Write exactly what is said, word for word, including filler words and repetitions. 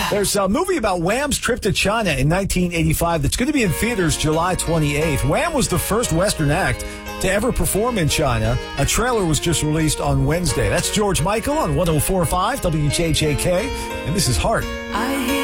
There's a movie about Wham's trip to China in nineteen eighty-five that's going to be in theaters July twenty-eighth. Wham was the first Western act to ever perform in China. A trailer was just released on Wednesday. That's George Michael on one oh four point five W J J K, and this is Heart. I hear